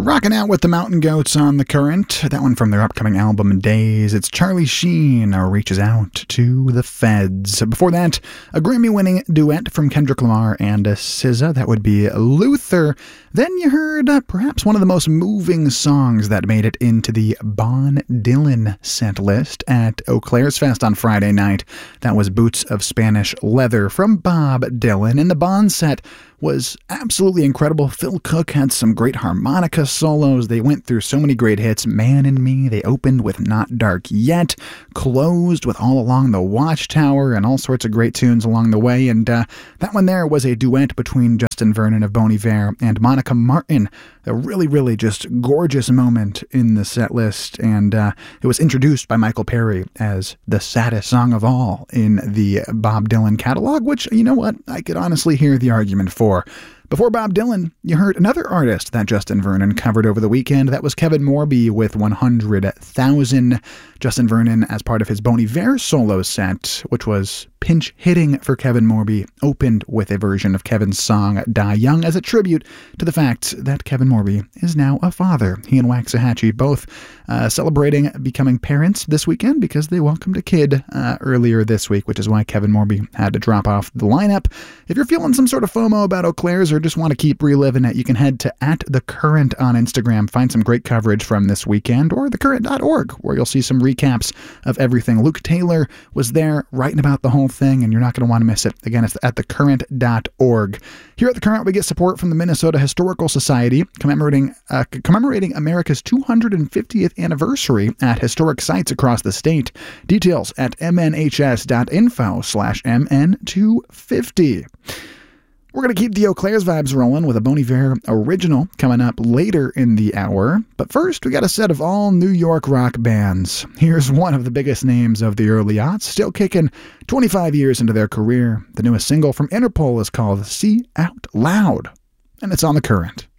Rocking out with the Mountain Goats on the Current. That one from their upcoming album Days. It's Charlie Sheen Reaches Out to the Feds. Before that, a Grammy-winning duet from Kendrick Lamar and SZA. That would be Luther. Then you heard perhaps one of the most moving songs that made it into the Bon Dylan set list at Eau Claire's Fest on Friday night. That was Boots of Spanish Leather from Bob Dylan. And the Bon set was absolutely incredible. Phil Cook had some great harmonica solos. They went through so many great hits. Man and Me. They opened with Not Dark Yet, closed with All Along the Watchtower, and all sorts of great tunes along the way. And that one there was a duet between Justin Vernon of Bon Iver and Monica Martin. A really, really just gorgeous moment in the set list. And it was introduced by Michael Perry as the saddest song of all in the Bob Dylan catalog, which, you know what, I could honestly hear the argument for. Before Bob Dylan, you heard another artist that Justin Vernon covered over the weekend. That was Kevin Morby with 100,000. Justin Vernon, as part of his Bon Iver solo set, which was pinch hitting for Kevin Morby, opened with a version of Kevin's song Die Young as a tribute to the fact that Kevin Morby is now a father. He and Waxahachie both celebrating becoming parents this weekend because they welcomed a kid earlier this week, which is why Kevin Morby had to drop off the lineup. If you're feeling some sort of FOMO about Eau Claire's or just want to keep reliving it, you can head to @thecurrent on Instagram, find some great coverage from this weekend, or thecurrent.org, where you'll see some recaps of everything. Luke Taylor was there writing about the whole thing, and you're not going to want to miss it. Again, it's at thecurrent.org. Here at The Current, we get support from the Minnesota Historical Society, commemorating America's 250th anniversary at historic sites across the state. Details at mnhs.info/mn250. We're going to keep the Eau Claire's vibes rolling with a Bon Iver original coming up later in the hour. But first, we got a set of all New York rock bands. Here's one of the biggest names of the early aughts, still kicking 25 years into their career. The newest single from Interpol is called See Out Loud, and it's on The Current.